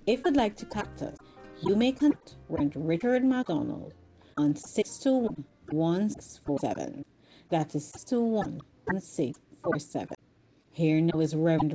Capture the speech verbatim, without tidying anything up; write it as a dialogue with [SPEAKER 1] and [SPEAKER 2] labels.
[SPEAKER 1] If you'd like to contact us, you may contact Reverend Richard McDonald on six two one, one six four seven. That is six two one, one six four seven. Here now is Reverend